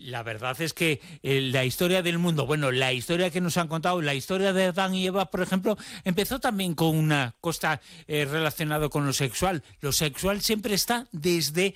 La verdad es que la historia del mundo, bueno, la historia que nos han contado, la historia de Adán y Eva, por ejemplo, empezó también con una cosa relacionada con lo sexual. Lo sexual siempre está desde